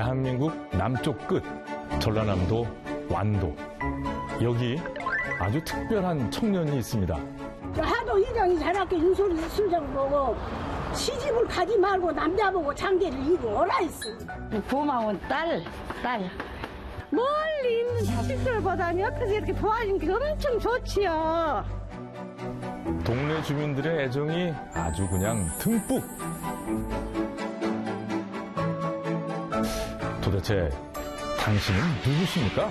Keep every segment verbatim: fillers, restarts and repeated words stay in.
대한민국 남쪽 끝, 전라남도 완도. 여기 아주 특별한 청년이 있습니다. 하도 이장이 저렇게 윤소리 수정 보고 시집을 가지 말고 남자 보고 장계를 이고 오라 했어. 고마운 딸, 딸. 멀리 있는 자식들보다 옆에서 이렇게 도와준 게 엄청 좋지요. 동네 주민들의 애정이 아주 그냥 듬뿍. 도대체 당신은 누구십니까?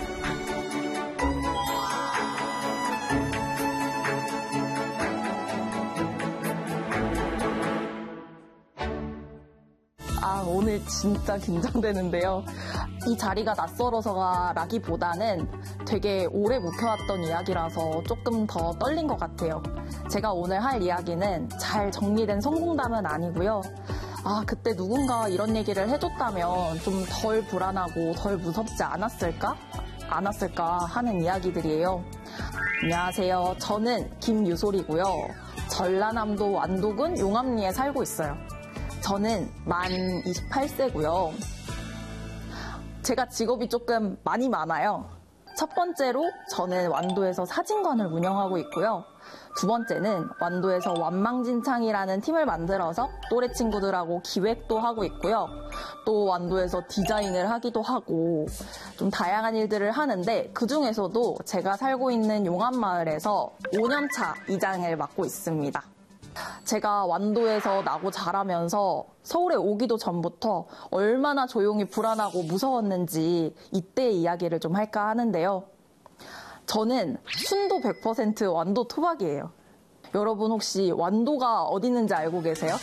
아, 오늘 진짜 긴장되는데요. 이 자리가 낯설어서가 라기보다는 되게 오래 묵혀왔던 이야기라서 조금 더 떨린 것 같아요. 제가 오늘 할 이야기는 잘 정리된 성공담은 아니고요. 아, 그때 누군가 이런 얘기를 해줬다면 좀 덜 불안하고 덜 무섭지 않았을까? 않았을까 하는 이야기들이에요. 안녕하세요. 저는 김유솔이고요. 전라남도 완도군 용암리에 살고 있어요. 저는 만 이십팔 세고요. 제가 직업이 조금 많이 많아요. 첫 번째로 저는 완도에서 사진관을 운영하고 있고요. 두 번째는 완도에서 완망진창이라는 팀을 만들어서 또래 친구들하고 기획도 하고 있고요. 또 완도에서 디자인을 하기도 하고 좀 다양한 일들을 하는데 그중에서도 제가 살고 있는 용암마을에서 오 년 차 이장을 맡고 있습니다. 제가 완도에서 나고 자라면서 서울에 오기도 전부터 얼마나 조용히 불안하고 무서웠는지 이때의 이야기를 좀 할까 하는데요. 저는 순도 백 퍼센트 완도 토박이에요. 여러분 혹시 완도가 어디 있는지 알고 계세요?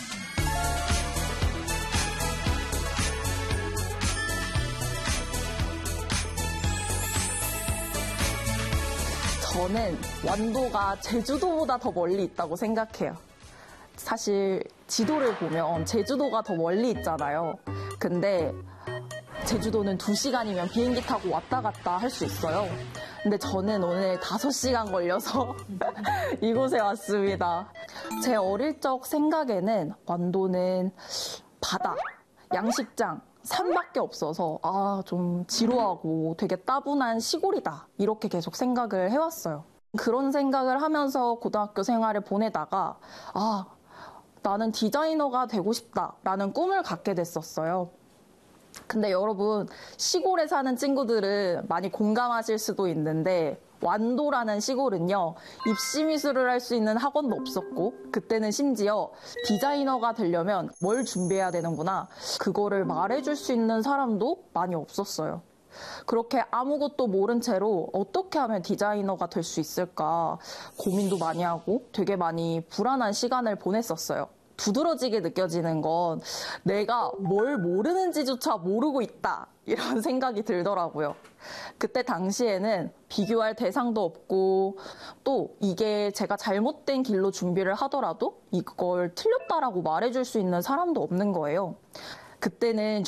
저는 완도가 제주도보다 더 멀리 있다고 생각해요. 사실 지도를 보면 제주도가 더 멀리 있잖아요. 근데 제주도는 두 시간이면 비행기 타고 왔다 갔다 할 수 있어요. 근데 저는 오늘 다섯 시간 걸려서 이곳에 왔습니다. 제 어릴 적 생각에는 완도는 바다, 양식장, 산밖에 없어서 아, 좀 지루하고 되게 따분한 시골이다. 이렇게 계속 생각을 해왔어요. 그런 생각을 하면서 고등학교 생활을 보내다가 아, 나는 디자이너가 되고 싶다라는 꿈을 갖게 됐었어요. 근데 여러분, 시골에 사는 친구들은 많이 공감하실 수도 있는데 완도라는 시골은요, 입시 미술을 할 수 있는 학원도 없었고 그때는 심지어 디자이너가 되려면 뭘 준비해야 되는구나, 그거를 말해줄 수 있는 사람도 많이 없었어요. 그렇게 아무것도 모른 채로 어떻게 하면 디자이너가 될 수 있을까 고민도 많이 하고 되게 많이 불안한 시간을 보냈었어요. 두드러지게 느껴지는 건 내가 뭘 모르는지조차 모르고 있다, 이런 생각이 들더라고요. 그때 당시에는 비교할 대상도 없고 또 이게 제가 잘못된 길로 준비를 하더라도 이걸 틀렸다라고 말해줄 수 있는 사람도 없는 거예요. 그때는